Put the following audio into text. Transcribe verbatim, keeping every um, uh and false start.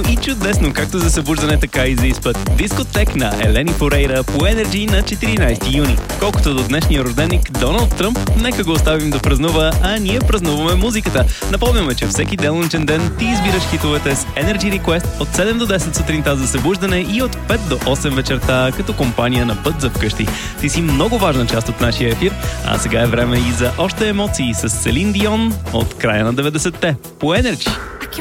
и чудесно, както за събуждане, така и за изпът. Дискотек на Елени Форейра по Energy на четиринайсети юни. Колкото до днешния рожденик Доналд Тръмп, нека го оставим да празнува, а ние празнуваме музиката. Напомняме, че всеки делничен ден ти избираш хитовете с Energy Request от седем до десет сутринта за събуждане и от пет до осем вечерта като компания на път за вкъщи. Ти си много важна част от нашия ефир, а сега е време и за още емоции с Селин Дион от края на деветдесетте по Energy.